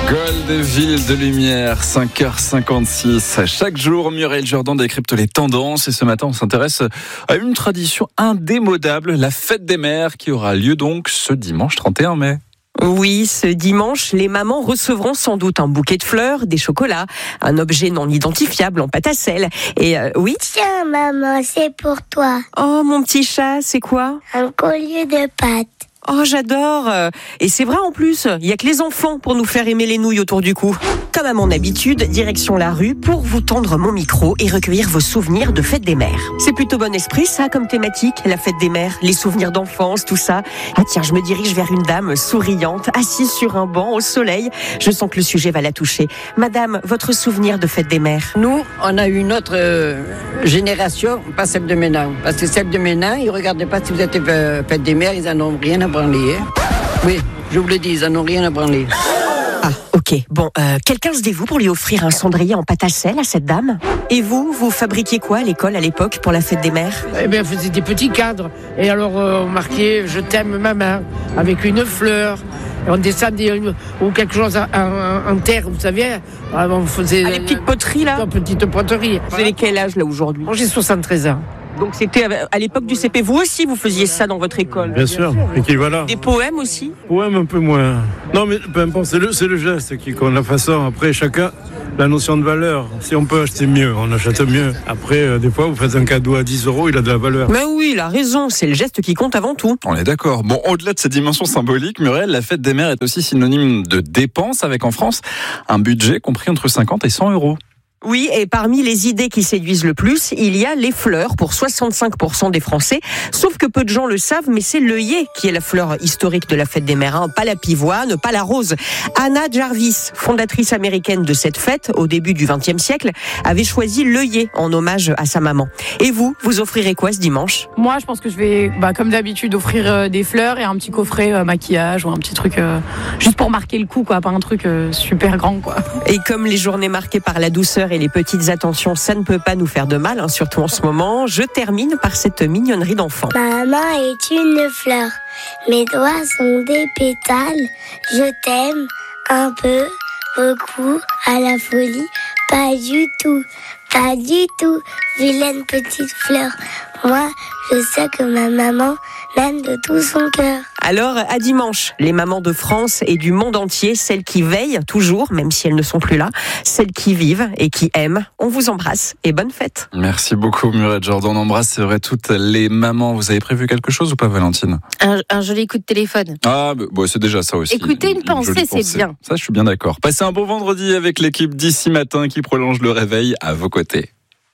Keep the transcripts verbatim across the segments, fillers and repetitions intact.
Gold, ville de lumière, cinq heures cinquante-six. Chaque jour, Muriel Jourdan décrypte les tendances et ce matin, on s'intéresse à une tradition indémodable, la fête des mères qui aura lieu donc ce dimanche trente et un mai. Oui, ce dimanche, les mamans recevront sans doute un bouquet de fleurs, des chocolats, un objet non identifiable en pâte à sel. Et euh, oui. Tiens, maman, c'est pour toi. Oh, mon petit chat, c'est quoi ? Un collier de pâtes. Oh, j'adore. Et c'est vrai en plus, il y a que les enfants pour nous faire aimer les nouilles autour du cou. Comme à mon habitude, direction la rue pour vous tendre mon micro et recueillir vos souvenirs de fête des mères. C'est plutôt bon esprit ça comme thématique, la fête des mères, les souvenirs d'enfance, tout ça. Ah tiens, je me dirige vers une dame souriante, assise sur un banc au soleil. Je sens que le sujet va la toucher. Madame, votre souvenir de fête des mères ? Nous, on a eu une autre euh, génération, pas celle de maintenant. Parce que celle de maintenant, ils ne regardaient pas si vous êtes euh, fête des mères, ils en ont rien à branler. Hein. Oui, je vous le dis, ils en ont rien à branler. Ah, ok. Bon, euh, quelqu'un se dévoue pour lui offrir un cendrier en pâte à sel à cette dame ? Et vous, vous fabriquiez quoi à l'école à l'époque pour la fête des mères ? Eh bien, on faisait des petits cadres. Et alors, euh, on marquait « Je t'aime, maman » avec une fleur. Et on descendait ou quelque chose en, en, en terre, vous savez. On faisait... Ah, les petites poteries, là ? Une petite poterie. Vous avez quel âge, là, aujourd'hui ? Moi, j'ai soixante-treize ans. Donc c'était à l'époque du C P. Vous aussi, vous faisiez ça dans votre école ? Bien sûr, équivalent. Des poèmes aussi ? Poèmes un peu moins. Non mais peu importe, c'est le, c'est le geste qui compte, la façon. Après, chacun, la notion de valeur. Si on peut acheter mieux, on achète mieux. Après, euh, des fois, vous faites un cadeau à dix euros, il a de la valeur. Mais oui, il a raison, c'est le geste qui compte avant tout. On est d'accord. Bon, au-delà de cette dimension symbolique, Muriel, la fête des mères est aussi synonyme de dépenses avec en France un budget compris entre cinquante et cent euros. Oui, et parmi les idées qui séduisent le plus, il y a les fleurs pour soixante-cinq pour cent des Français. Sauf que peu de gens le savent, mais c'est l'œillet qui est la fleur historique de la fête des mères, hein. Pas la pivoine, pas la rose. Anna Jarvis, fondatrice américaine de cette fête au début du vingtième siècle, avait choisi l'œillet en hommage à sa maman. Et vous, vous offrirez quoi ce dimanche ? Moi, je pense que je vais, bah, comme d'habitude, offrir euh, des fleurs et un petit coffret euh, maquillage ou un petit truc euh, juste pour marquer le coup, quoi, pas un truc euh, super grand, quoi. Et comme les journées marquées par la douceur et les petites attentions, ça ne peut pas nous faire de mal, hein, surtout en ce moment. Je termine par cette mignonnerie d'enfant. Maman est une fleur, mes doigts sont des pétales. Je t'aime un peu, beaucoup, à la folie, pas du tout, pas du tout. Vilaine petite fleur, moi je sais que ma maman m'aime de tout son cœur. Alors, à dimanche, les mamans de France et du monde entier, celles qui veillent toujours, même si elles ne sont plus là, celles qui vivent et qui aiment, on vous embrasse et bonne fête. Merci beaucoup Muriel Jourdan, on embrasse, c'est vrai, toutes les mamans. Vous avez prévu quelque chose ou pas, Valentine ? Un, un joli coup de téléphone. Ah, bah, bon, c'est déjà ça aussi. Écoutez une, une pensée, pensée, c'est bien. Ça, je suis bien d'accord. Passez un bon vendredi avec l'équipe d'ici matin qui prolonge le réveil à vos côtés.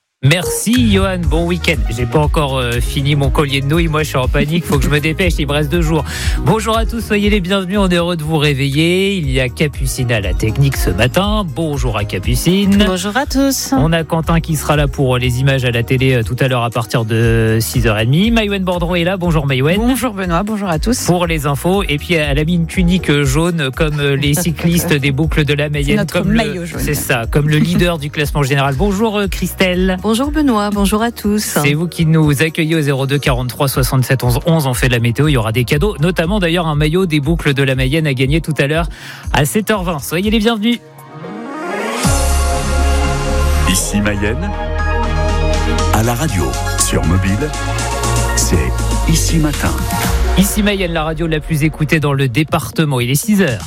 Merci Johan, bon week-end. J'ai pas encore euh, fini mon collier de nouilles, moi je suis en panique, faut que je me dépêche, il me reste deux jours. Bonjour à tous, soyez les bienvenus, on est heureux de vous réveiller. Il y a Capucine à la technique ce matin. Bonjour à Capucine. Bonjour à tous. On a Quentin qui sera là pour les images à la télé tout à l'heure à partir de six heures trente. Maïwen Bordron est là, bonjour Maïwen. Bonjour Benoît, bonjour à tous. Pour les infos, et puis elle a mis une tunique jaune comme les cyclistes des boucles de la Mayenne. C'est notre comme maillot le, jaune. C'est ça, comme le leader du classement général. Bonjour Christelle. Bonjour Benoît, bonjour à tous. C'est vous qui nous accueillez au zéro deux quarante-trois soixante-sept onze onze. On fait de la météo, il y aura des cadeaux, notamment d'ailleurs un maillot des boucles de la Mayenne à gagner tout à l'heure à sept heures vingt. Soyez les bienvenus. Ici Mayenne, à la radio, sur mobile, c'est Ici Matin. Ici Mayenne, la radio la plus écoutée dans le département. Il est six heures.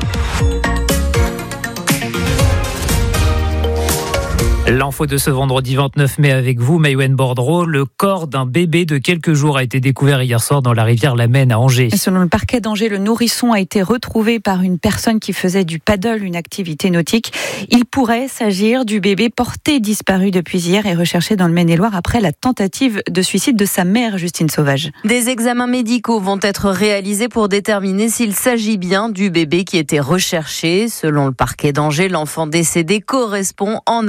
L'info de ce vendredi vingt-neuf mai avec vous, Maïwen Bordreau. Le corps d'un bébé de quelques jours a été découvert hier soir dans la rivière la Maine à Angers. Et selon le parquet d'Angers, le nourrisson a été retrouvé par une personne qui faisait du paddle, une activité nautique. Il pourrait s'agir du bébé porté disparu depuis hier et recherché dans le Maine-et-Loire après la tentative de suicide de sa mère, Justine Sauvage. Des examens médicaux vont être réalisés pour déterminer s'il s'agit bien du bébé qui était recherché. Selon le parquet d'Angers, l'enfant décédé correspond en âge et en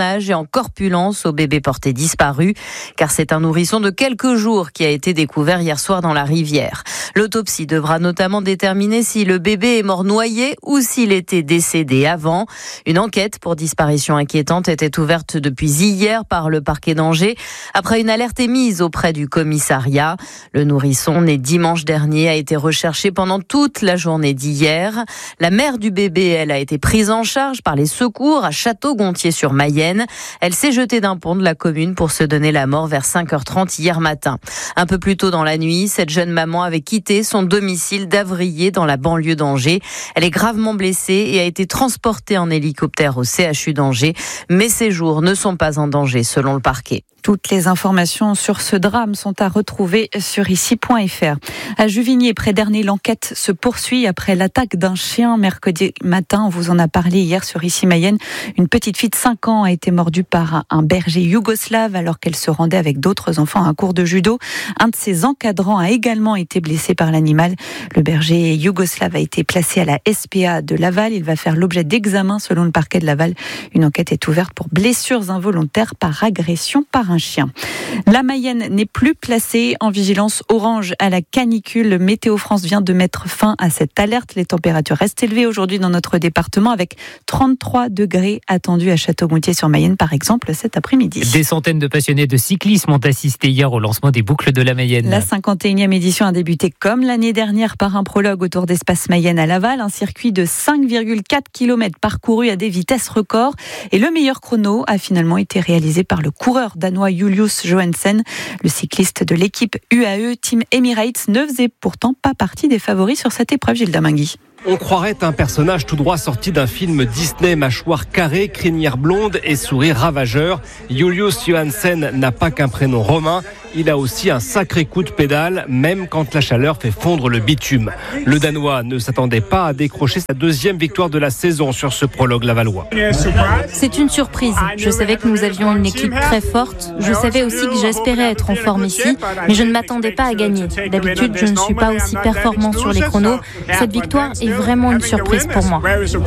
en corpulence au bébé porté disparu, car c'est un nourrisson de quelques jours qui a été découvert hier soir dans la rivière. L'autopsie devra notamment déterminer si le bébé est mort noyé ou s'il était décédé avant. Une enquête pour disparition inquiétante était ouverte depuis hier par le parquet d'Angers, après une alerte émise auprès du commissariat. Le nourrisson, né dimanche dernier, a été recherché pendant toute la journée d'hier. La mère du bébé, elle, a été prise en charge par les secours à Château-Gontier-sur-Mayenne. Elle s'est jetée d'un pont de la commune pour se donner la mort vers cinq heures trente hier matin. Un peu plus tôt dans la nuit, cette jeune maman avait quitté son domicile d'Avrier dans la banlieue d'Angers. Elle est gravement blessée et a été transportée en hélicoptère au C H U d'Angers, mais ses jours ne sont pas en danger selon le parquet. Toutes les informations sur ce drame sont à retrouver sur ici point f r. À Juvigny, près d'Ernée, l'enquête se poursuit après l'attaque d'un chien mercredi matin. On vous en a parlé hier sur ici Mayenne. Une petite fille de cinq ans a été mordue par un berger yougoslave alors qu'elle se rendait avec d'autres enfants à un cours de judo. Un de ses encadrants a également été blessé par l'animal. Le berger yougoslave a été placé à la S P A de Laval. Il va faire l'objet d'examens selon le parquet de Laval. Une enquête est ouverte pour blessures involontaires par agression par un chien. La Mayenne n'est plus placée en vigilance orange à la canicule. Météo France vient de mettre fin à cette alerte. Les températures restent élevées aujourd'hui dans notre département avec trente-trois degrés attendus à Château-Gontier-sur-Mayenne par exemple cet après-midi. Des centaines de passionnés de cyclisme ont assisté hier au lancement des boucles de la Mayenne. La cinquante et unième édition a débuté comme l'année dernière par un prologue autour d'Espace Mayenne à Laval. Un circuit de cinq virgule quatre kilomètres parcouru à des vitesses records. Et le meilleur chrono a finalement été réalisé par le coureur danois Julius Johansen. Le cycliste de l'équipe U A E Team Emirates ne faisait pourtant pas partie des favoris sur cette épreuve, Gilles Damingui. On croirait un personnage tout droit sorti d'un film Disney, mâchoire carrée, crinière blonde et sourire ravageur. Julius Johansen n'a pas qu'un prénom romain, il a aussi un sacré coup de pédale, même quand la chaleur fait fondre le bitume. Le Danois ne s'attendait pas à décrocher sa deuxième victoire de la saison sur ce prologue lavallois. C'est une surprise. Je savais que nous avions une équipe très forte. Je savais aussi que j'espérais être en forme ici, mais je ne m'attendais pas à gagner. D'habitude, je ne suis pas aussi performant sur les chronos. Cette victoire est vraiment une surprise pour moi.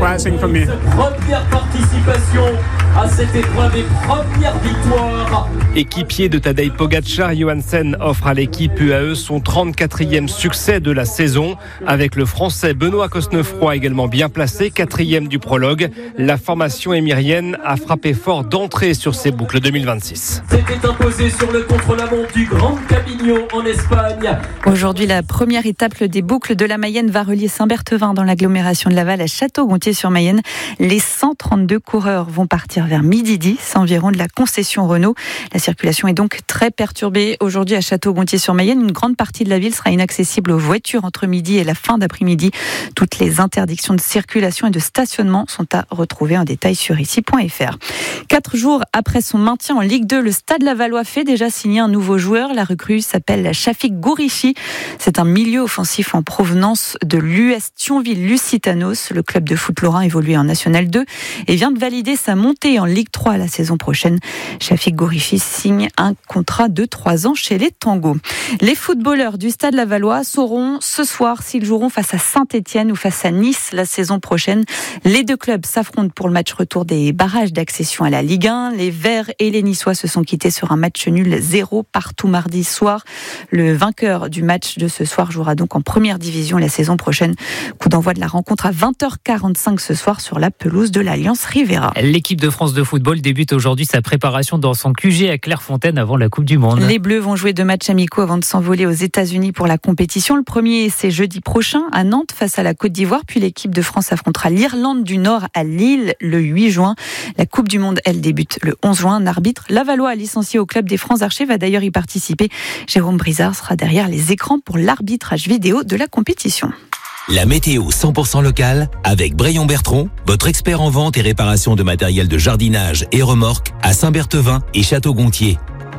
Première participation à cette épreuve et première victoire. Équipier de Tadej Pogačar, Johansen offre à l'équipe U A E son trente-quatrième succès de la saison. Avec le Français Benoît Cosnefroy également bien placé, quatrième du prologue. La formation émirienne a frappé fort d'entrée sur ses boucles deux mille vingt-six. C'était imposé sur le contre-la-montre du Grand Camino en Espagne. Aujourd'hui, la première étape des boucles de la Mayenne va relier Saint-Berthevin dans l'agglomération de Laval à Château-Gontier-sur-Mayenne. Les cent trente-deux coureurs vont partir vers midi dix, environ de la concession Renault. La circulation est donc très perturbée aujourd'hui à Château-Gontier-sur-Mayenne. Une grande partie de la ville sera inaccessible aux voitures entre midi et la fin d'après-midi. Toutes les interdictions de circulation et de stationnement sont à retrouver en détail sur ici point f r. Quatre jours après son maintien en Ligue deux, le Stade Lavallois fait déjà signer un nouveau joueur. La recrue s'appelle Shafik Gourichi. C'est un milieu offensif en provenance de l'U S Thionville-Lusitanos. Le club de foot lorrain évolue en National deux et vient de valider sa montée en Ligue trois la saison prochaine. Shafik Gourichi signe un contrat de trois ans chez les Tangos. Les footballeurs du Stade Lavallois sauront ce soir s'ils joueront face à Saint-Étienne ou face à Nice la saison prochaine. Les deux clubs s'affrontent pour le match retour des barrages d'accession à la Ligue un. Les Verts et les Niçois se sont quittés sur un match nul zéro partout mardi soir. Le vainqueur du match de ce soir jouera donc en première division la saison prochaine. Coup d'envoi de la rencontre à vingt heures quarante-cinq ce soir sur la pelouse de l'Alliance Rivera. L'équipe de France de football débute aujourd'hui sa préparation dans son Q G à Clairefontaine avant la Coupe du Monde. Les Bleus vont jouer deux matchs amicaux avant de s'envoler aux États-Unis pour la compétition. Le premier, c'est jeudi prochain à Nantes face à la Côte d'Ivoire. Puis l'équipe de France affrontera l'Irlande du Nord à Lille le huit juin. La Coupe du Monde, elle, débute le onze juin. Un arbitre lavallois licencié au club des Francs Archers va d'ailleurs y participer. Jérôme Brizard sera derrière les écrans pour l'arbitrage vidéo de la compétition. La météo cent pour cent locale avec Brayon Bertrand, votre expert en vente et réparation de matériel de jardinage et remorques à Saint-Berthevin et Château-Gontier.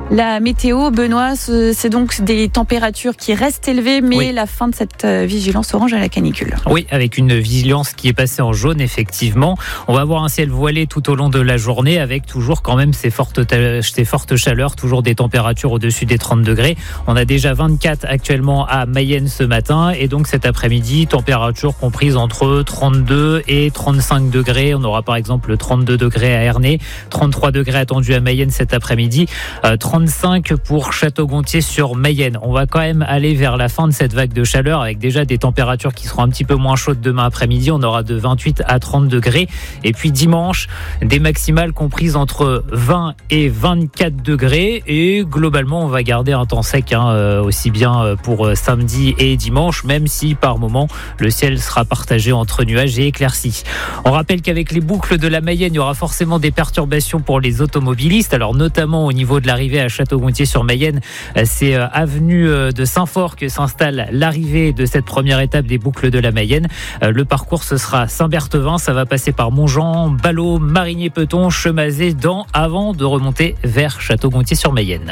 La météo, Benoît, c'est donc des températures qui restent élevées, mais oui. la fin de cette vigilance orange à la canicule. Oui, avec une vigilance qui est passée en jaune, effectivement. On va avoir un ciel voilé tout au long de la journée, avec toujours quand même ces fortes, ces fortes chaleurs, toujours des températures au-dessus des trente degrés. On a déjà vingt-quatre actuellement à Mayenne ce matin, et donc cet après-midi, température comprise entre trente-deux et trente-cinq degrés. On aura par exemple trente-deux degrés à Ernée, trente-trois degrés attendus à Mayenne cet après-midi, euh, trente-cinq pour Château-Gontier sur Mayenne. On va quand même aller vers la fin de cette vague de chaleur avec déjà des températures qui seront un petit peu moins chaudes demain après-midi. On aura de vingt-huit à trente degrés. Et puis dimanche, des maximales comprises entre vingt et vingt-quatre degrés. Et globalement, on va garder un temps sec, hein, euh, aussi bien pour samedi et dimanche, même si par moment, le ciel sera partagé entre nuages et éclaircies. On rappelle qu'avec les boucles de la Mayenne, il y aura forcément des perturbations pour les automobilistes. Alors notamment au niveau de l'arrivée à Château-Gontier sur Mayenne, c'est avenue de Saint-Fort que s'installe l'arrivée de cette première étape des boucles de la Mayenne. Le parcours, ce sera Saint-Berthevin, ça va passer par Montjean, Ballot, Marigné-Peton, Chemazé, Dampes, avant de remonter vers Château-Gontier sur Mayenne.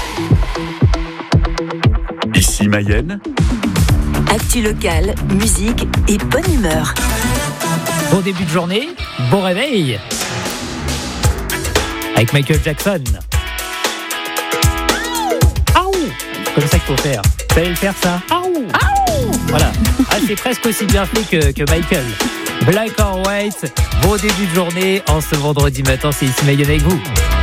Ici Mayenne. Actu locale, musique et bonne humeur. Bon début de journée, bon réveil avec Michael Jackson. Comme ça qu'il faut faire. Vous savez le faire, ça? Aouh! Aouh! Voilà. Ah, c'est presque aussi bien fait que, que Michael. Black or White, bon début de journée en ce vendredi matin, c'est ici Mayenne avec vous.